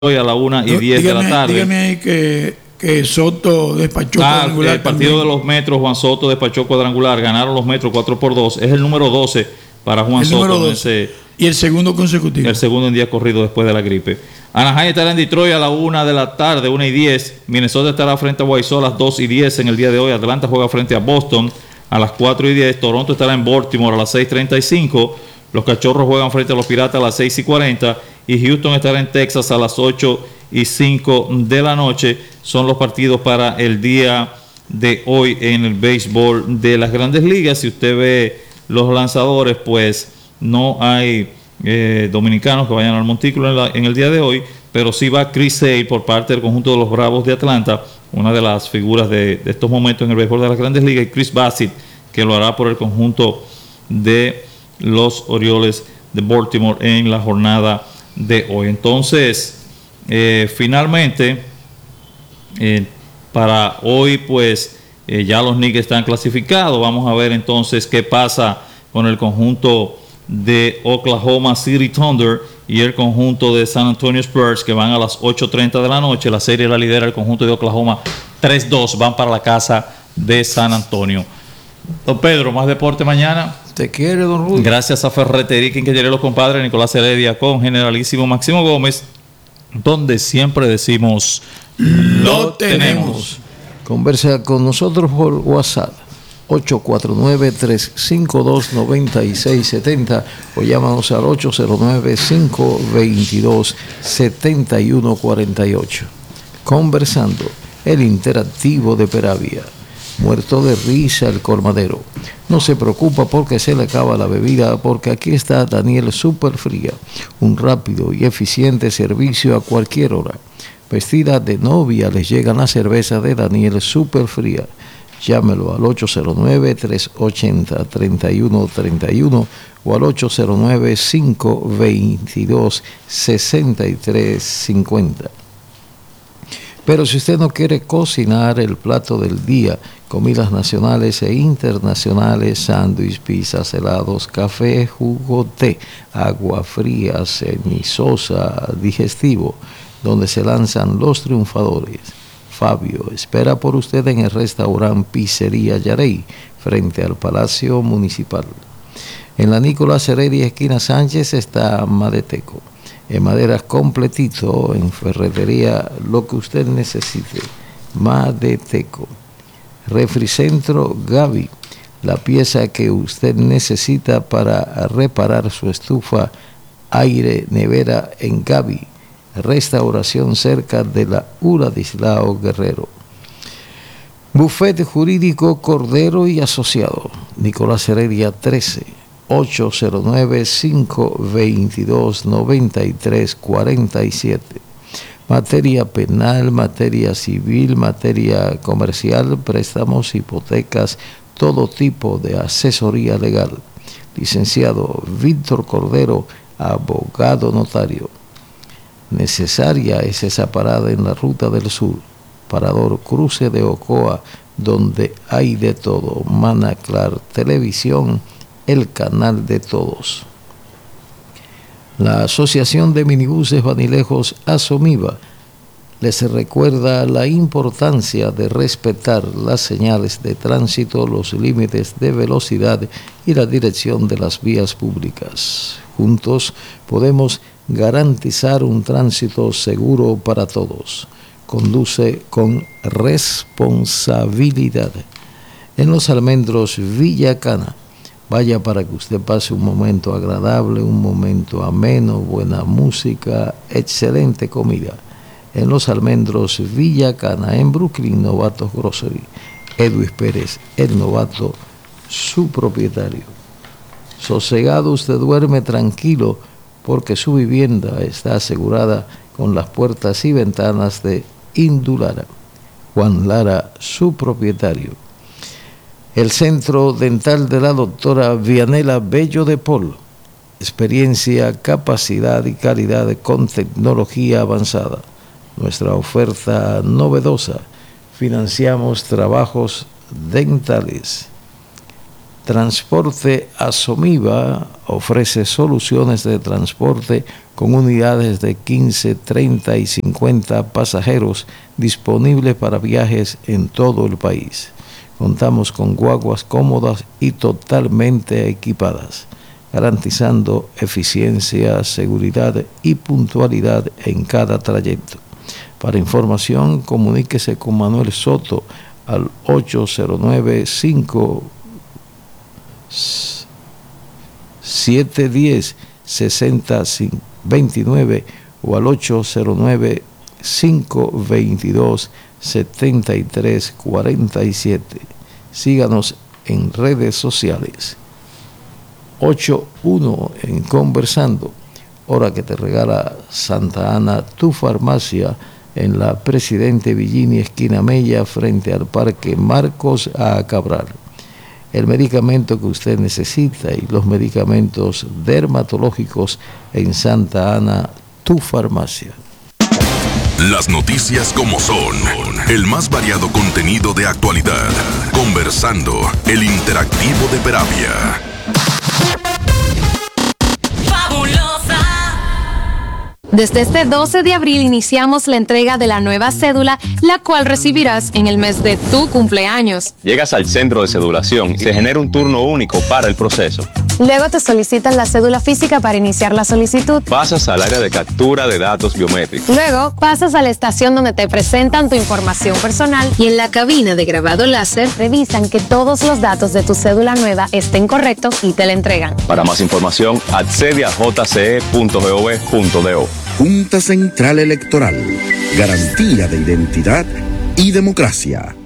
hoy a la 1:10 de la tarde. Dígame ahí que Soto despachó cuadrangular. El partido de los Metros, Juan Soto despachó cuadrangular. Ganaron los Metros 4-2. Es el número 12 para Juan Soto. Y el segundo consecutivo. El segundo en día corrido después de la gripe. Anaheim estará en Detroit a la 1 de la tarde, 1:10. Minnesota estará frente a Wiseau a las 2:10 en el día de hoy. Atlanta juega frente a Boston a las 4:10. Toronto estará en Baltimore a las 6:35. Los Cachorros juegan frente a los Piratas a las 6:40. Y Houston estará en Texas a las 8:05 de la noche. Son los partidos para el día de hoy en el béisbol de las Grandes Ligas. Si usted ve los lanzadores, pues no hay dominicanos que vayan al montículo en el día de hoy, pero sí va Chris Sale por parte del conjunto de los Bravos de Atlanta, una de las figuras de estos momentos en el béisbol de las Grandes Ligas, y Chris Bassitt, que lo hará por el conjunto de los Orioles de Baltimore en la jornada de hoy. Entonces, finalmente, para hoy, pues ya los Knicks están clasificados. Vamos a ver entonces qué pasa con el conjunto de Oklahoma City Thunder y el conjunto de San Antonio Spurs, que van a las 8:30 de la noche. La serie la lidera el conjunto de Oklahoma 3-2, van para la casa de San Antonio. Don Pedro, más deporte mañana. Te quiere, don Rudy. Gracias a Ferretería Quinquería Los Compadres, Nicolás Heredia con Generalísimo Máximo Gómez, donde siempre decimos lo tenemos. Conversa con nosotros por WhatsApp 849-352-9670 o llámanos al 809-522-7148. Conversando, el interactivo de Peravia. Muerto de risa el colmadero. No se preocupa porque se le acaba la bebida, porque aquí está Daniel Superfría, un rápido y eficiente servicio a cualquier hora. Vestida de novia les llegan las cervezas de Daniel Superfría. Llámelo al 809-380-3131 o al 809-522-6350. Pero si usted no quiere cocinar el plato del día, comidas nacionales e internacionales, sándwich, pizzas, helados, café, jugo, té, agua fría, semisosa, digestivo, donde se lanzan los triunfadores. Fabio espera por usted en el restaurante Pizzería Yarey, frente al Palacio Municipal. En la Nicolás Heredia, esquina Sánchez, está Madeteco. En maderas completito, en ferretería, lo que usted necesite. Madeteco. Refricentro Gaby, la pieza que usted necesita para reparar su estufa, aire, nevera en Gaby. Restauración cerca de la Uradislao Guerrero. Bufete Jurídico Cordero y Asociado, Nicolás Heredia 13, 809-522-9347. Materia penal, materia civil, materia comercial, préstamos, hipotecas, todo tipo de asesoría legal. Licenciado Víctor Cordero, abogado notario. Necesaria es esa parada en la Ruta del Sur, Parador Cruce de Ocoa, donde hay de todo. Manaclar Televisión, el canal de todos. La Asociación de Minibuses Vanilejos Asomiva les recuerda la importancia de respetar las señales de tránsito, los límites de velocidad y la dirección de las vías públicas. Juntos podemos garantizar un tránsito seguro para todos. Conduce con responsabilidad. En Los Almendros, Villa Cana. Vaya para que usted pase un momento agradable, un momento ameno, buena música, excelente comida. En Los Almendros, Villa Cana, en Brooklyn, Novatos Grocery. Edwin Pérez, el novato, su propietario. Sosegado, usted duerme tranquilo porque su vivienda está asegurada con las puertas y ventanas de Indulara. Juan Lara, su propietario. El Centro Dental de la doctora Vianela Bello de Paul. Experiencia, capacidad y calidad con tecnología avanzada. Nuestra oferta novedosa. Financiamos trabajos dentales. Transporte Asomiva ofrece soluciones de transporte con unidades de 15, 30 y 50 pasajeros disponibles para viajes en todo el país. Contamos con guaguas cómodas y totalmente equipadas, garantizando eficiencia, seguridad y puntualidad en cada trayecto. Para información, comuníquese con Manuel Soto al 809-710-6029 o al 809-522-7347. Síganos en redes sociales. 8.1 en Conversando, hora que te regala Santa Ana, tu farmacia, en la Presidente Villini, esquina Mella, frente al Parque Marcos A. Cabral. El medicamento que usted necesita y los medicamentos dermatológicos en Santa Ana, tu farmacia. Las noticias como son, el más variado contenido de actualidad. Conversando, el interactivo de Peravia. Desde este 12 de abril iniciamos la entrega de la nueva cédula, la cual recibirás en el mes de tu cumpleaños. Llegas al centro de cedulación y se genera un turno único para el proceso. Luego te solicitan la cédula física para iniciar la solicitud. Pasas al área de captura de datos biométricos. Luego pasas a la estación donde te presentan tu información personal y en la cabina de grabado láser revisan que todos los datos de tu cédula nueva estén correctos y te la entregan. Para más información, accede a jce.gov.do. Junta Central Electoral, garantía de identidad y democracia.